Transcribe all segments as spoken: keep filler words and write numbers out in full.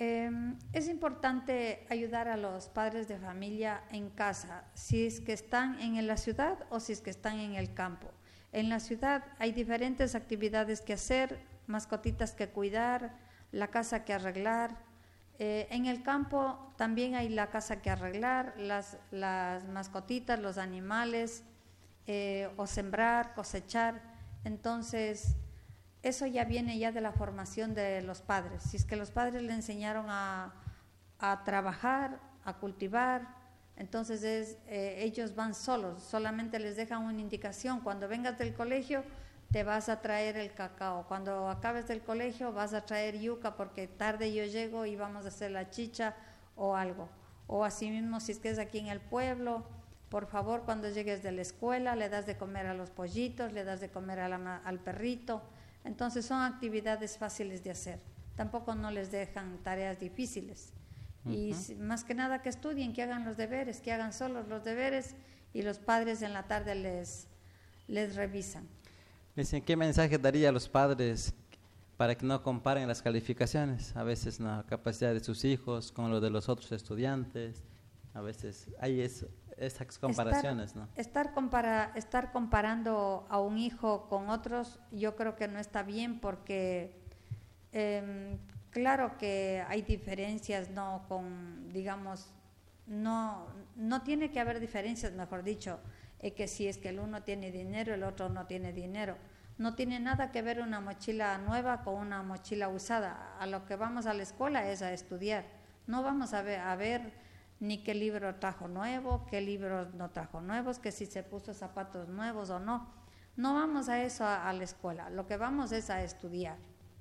Eh, es importante ayudar a los padres de familia en casa, si es que están en la ciudad o si es que están en el campo. En la ciudad hay diferentes actividades que hacer, mascotitas que cuidar, la casa que arreglar. Eh, en el campo también hay la casa que arreglar, las, las mascotitas, los animales, eh, o sembrar, cosechar. Entonces, eso ya viene ya de la formación de los padres. Si es que los padres le enseñaron a, a trabajar, a cultivar, entonces es, eh, ellos van solos, solamente les dejan una indicación. Cuando vengas del colegio te vas a traer el cacao, cuando acabes del colegio vas a traer yuca porque tarde yo llego y vamos a hacer la chicha o algo. O así mismo si es que es aquí en el pueblo, por favor cuando llegues de la escuela le das de comer a los pollitos, le das de comer a la, al perrito. Entonces son actividades fáciles de hacer, tampoco no les dejan tareas difíciles. Uh-huh. Y más que nada que estudien, que hagan los deberes, que hagan solos los deberes y los padres en la tarde les, les revisan. Dicen, ¿qué mensaje daría a los padres para que no comparen las calificaciones? A veces la capacidad de sus hijos con lo de los otros estudiantes, a veces hay eso. Esas comparaciones, estar, ¿no? Estar, compara, estar comparando a un hijo con otros, yo creo que no está bien porque eh, claro que hay diferencias, no con, digamos, no, no tiene que haber diferencias, mejor dicho, eh, que si es que el uno tiene dinero, el otro no tiene dinero. No tiene nada que ver una mochila nueva con una mochila usada. A lo que vamos a la escuela es a estudiar. No vamos a ver, a ver ni qué libro trajo nuevo, qué libros no trajo nuevos, que si se puso zapatos nuevos o no. No vamos a eso a, a la escuela, lo que vamos es a estudiar.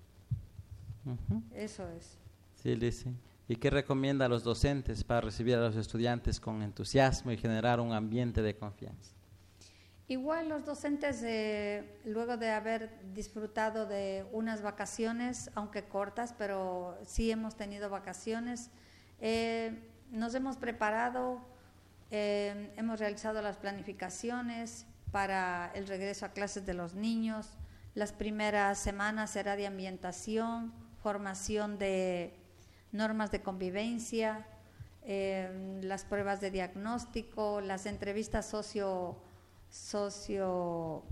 Uh-huh. Eso es. Sí, Lizy. ¿Y qué recomienda a los docentes para recibir a los estudiantes con entusiasmo y generar un ambiente de confianza? Igual los docentes, eh, luego de haber disfrutado de unas vacaciones, aunque cortas, pero sí hemos tenido vacaciones, eh, nos hemos preparado, eh, hemos realizado las planificaciones para el regreso a clases de los niños. Las primeras semanas será de ambientación, formación de normas de convivencia, eh, las pruebas de diagnóstico, las entrevistas socio, socio,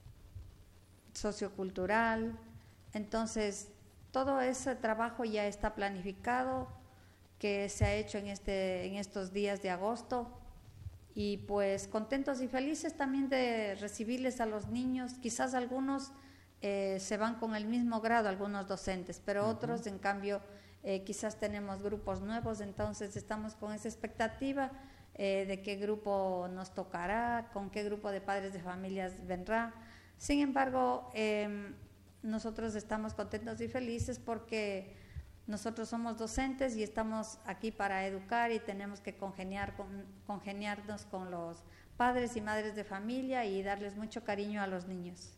sociocultural. Entonces, todo ese trabajo ya está planificado, que se ha hecho en, este, en estos días de agosto, y pues contentos y felices también de recibirles a los niños. Quizás algunos eh, se van con el mismo grado, algunos docentes, pero uh-huh. otros en cambio eh, quizás tenemos grupos nuevos, entonces estamos con esa expectativa eh, de qué grupo nos tocará, con qué grupo de padres de familias vendrá. Sin embargo, eh, nosotros estamos contentos y felices porque nosotros somos docentes y estamos aquí para educar y tenemos que congeniar con, congeniarnos con los padres y madres de familia y darles mucho cariño a los niños.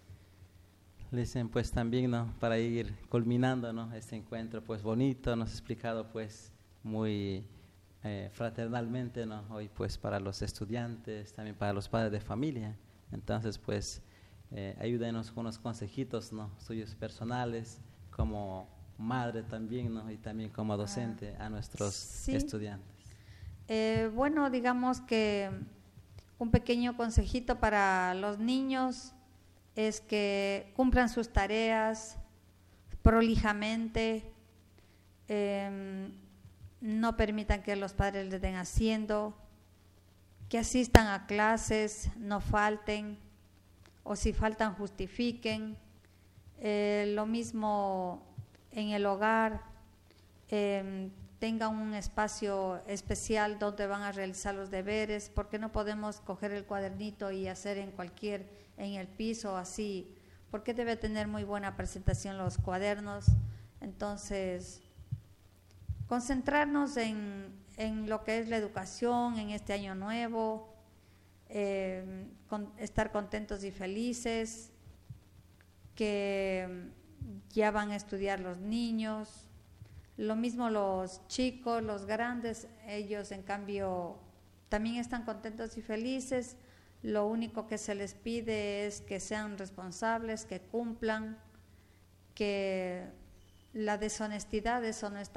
Dicen, pues también, ¿no? Para ir culminando, ¿no? Este encuentro, pues bonito, nos ha explicado, pues muy eh, fraternalmente, ¿no? Hoy, pues para los estudiantes, también para los padres de familia. Entonces, pues eh, ayúdenos con unos consejitos, ¿no? Suyos personales, como madre también, ¿no? Y también como docente a nuestros sí. estudiantes. Eh, bueno, digamos que un pequeño consejito para los niños es que cumplan sus tareas prolijamente, eh, no permitan que los padres les den haciendo, que asistan a clases, no falten, o si faltan justifiquen. Eh, lo mismo en el hogar, eh, tengan un espacio especial donde van a realizar los deberes, porque no podemos coger el cuadernito y hacer en cualquier, en el piso así, porque debe tener muy buena presentación los cuadernos. Entonces, concentrarnos en, en lo que es la educación en este año nuevo, eh, con, estar contentos y felices, que ya van a estudiar los niños, lo mismo los chicos, los grandes, ellos en cambio también están contentos y felices. Lo único que se les pide es que sean responsables, que cumplan, que la deshonestidad, eso no está